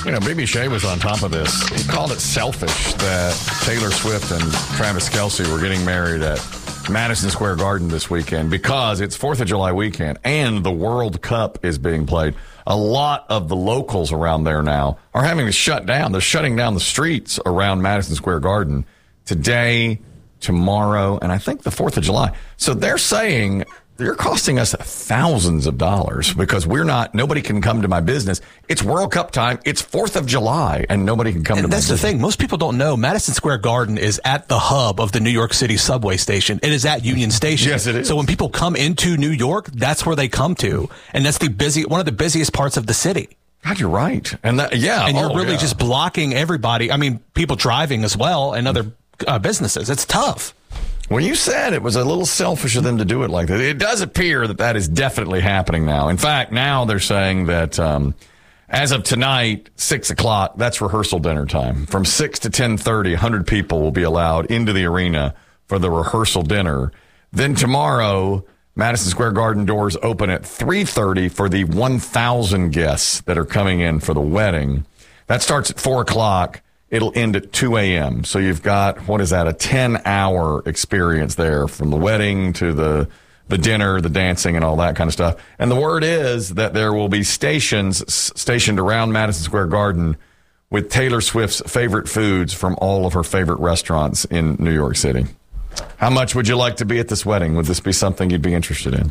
BB was on top of this. He called it selfish that Taylor Swift and Travis Kelce were getting married at Madison Square Garden this weekend because it's 4th of July weekend and the World Cup is being played. A lot of the locals around there now are having to shut down. They're shutting down the streets around Madison Square Garden today, tomorrow, and I think the 4th of July. So they're saying you're costing us thousands of dollars because nobody can come to my business. It's World Cup time. It's 4th of July and nobody can come to my business. That's the thing. Most people don't know Madison Square Garden is at the hub of the New York City subway station. It is at Union Station. Yes, it is. So when people come into New York, that's where they come to. And that's one of the busiest parts of the city. God, you're right. And you're really just blocking everybody. I mean, people driving as well and other businesses. It's tough. Well, you said it was a little selfish of them to do it like that. It does appear that is definitely happening now. In fact, now they're saying that as of tonight, 6 o'clock, that's rehearsal dinner time. From 6 to 10:30, 100 people will be allowed into the arena for the rehearsal dinner. Then tomorrow, Madison Square Garden doors open at 3:30 for the 1,000 guests that are coming in for the wedding. That starts at 4 o'clock. It'll end at 2 a.m. So you've got, a 10-hour experience there from the wedding to the dinner, the dancing, and all that kind of stuff. And the word is that there will be stations stationed around Madison Square Garden with Taylor Swift's favorite foods from all of her favorite restaurants in New York City. How much would you like to be at this wedding? Would this be something you'd be interested in?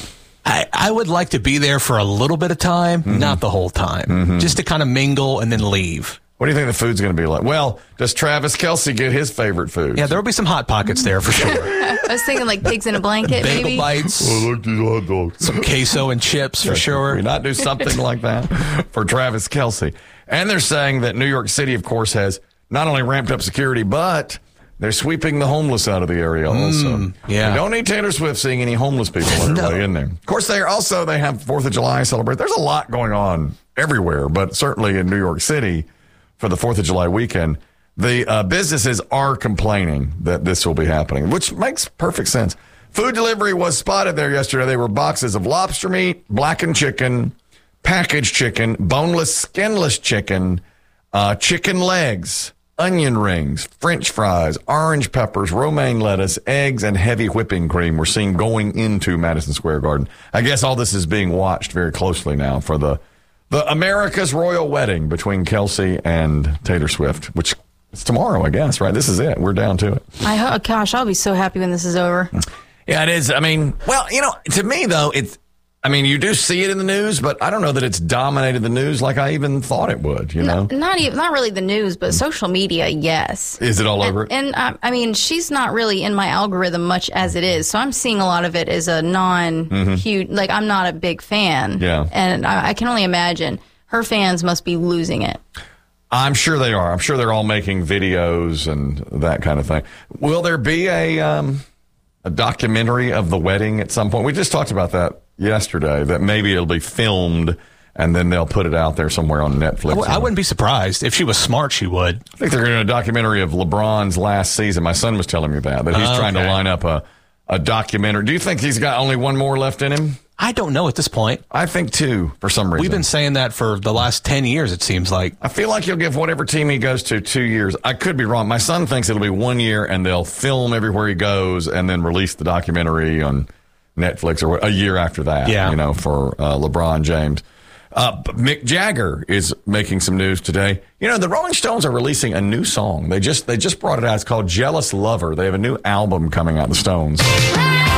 I would like to be there for a little bit of time, not the whole time, just to kind of mingle and then leave. What do you think the food's going to be like? Well, does Travis Kelce get his favorite food? Yeah, there will be some Hot Pockets there for sure. I was thinking like pigs in a blanket, Bagel maybe. bites. I like these hot dogs. Some queso and chips for sure. We not do something like that for Travis Kelce. And they're saying that New York City, of course, has not only ramped up security, but they're sweeping the homeless out of the area also. Yeah. We don't need Taylor Swift seeing any homeless people in there. Of course, they have 4th of July celebrate. There's a lot going on everywhere, but certainly in New York City for the 4th of July weekend, the businesses are complaining that this will be happening, which makes perfect sense. Food delivery was spotted there yesterday. They were boxes of lobster meat, blackened chicken, packaged chicken, boneless, skinless chicken, chicken legs, onion rings, French fries, orange peppers, romaine lettuce, eggs, and heavy whipping cream were seen going into Madison Square Garden. I guess all this is being watched very closely now for the America's royal wedding between Kelce and Taylor Swift, which is tomorrow, I guess, right? This is it. We're down to it. Gosh, I'll be so happy when this is over. Yeah, it is. I mean, well, to me, though, you do see it in the news, but I don't know that it's dominated the news like I even thought it would, Not really the news, but social media, yes. Is it all over it? And she's not really in my algorithm much as it is, so I'm seeing a lot of it as a non-huge, like I'm not a big fan. Yeah. And I can only imagine her fans must be losing it. I'm sure they are. I'm sure they're all making videos and that kind of thing. Will there be a documentary of the wedding at some point? We just talked about that yesterday, that maybe it'll be filmed and then they'll put it out there somewhere on Netflix. I wouldn't be surprised. If she was smart, she would. I think they're going to do a documentary of LeBron's last season. My son was telling me that he's trying to line up a documentary. Do you think he's got only one more left in him? I don't know at this point. I think 2 for some reason. We've been saying that for the last 10 years, it seems like. I feel like he'll give whatever team he goes to 2 years. I could be wrong. My son thinks it'll be 1 year and they'll film everywhere he goes and then release the documentary on Netflix or a year after that, for LeBron James. Mick Jagger is making some news today. The Rolling Stones are releasing a new song. They just brought it out. It's called Jealous Lover. They have a new album coming out, the Stones.